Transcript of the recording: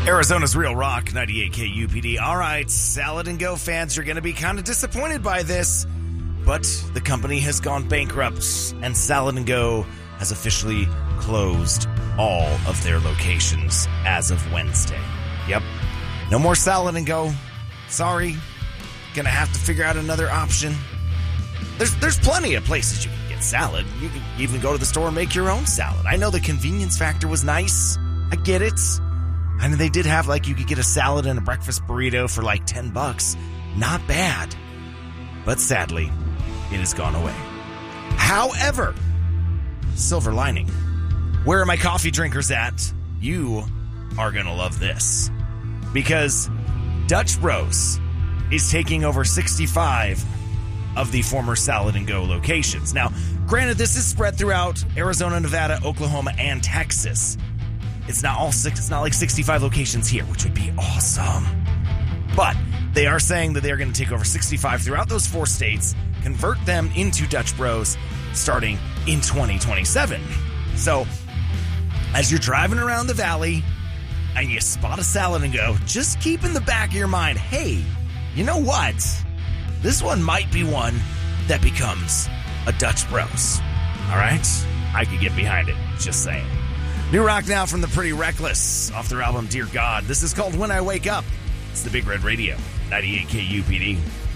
Arizona's Real Rock, 98 KUPD. All right, Salad and Go fans, you're going to be kind of disappointed by this, but the company has gone bankrupt, and Salad and Go has officially closed all of their locations as of Wednesday. Yep, no more Salad and Go. Sorry, gonna have to figure out another option. There's plenty of places you can get salad. You can even go to the store and make your own salad. I know the convenience factor was nice. I get it. I mean, they did have, like, you could get a salad and a breakfast burrito for like $10. Not bad. But sadly, it has gone away. However, silver lining. Where are my coffee drinkers at? You are going to love this. Because Dutch Bros is taking over 65 of the former Salad and Go locations. Now, granted, this is spread throughout Arizona, Nevada, Oklahoma, and Texas. It's not all six. It's not like 65 locations here, which would be awesome. But they are saying that they are going to take over 65 throughout those 4 states, convert them into Dutch Bros starting in 2027. So, as you're driving around the valley and you spot a Salad and Go, just keep in the back of your mind, hey, you know what? This one might be one that becomes a Dutch Bros. All right? I could get behind it. Just saying. New rock now from the Pretty Reckless off their album Dear God. This is called When I Wake Up. It's the Big Red Radio, 98 KUPD.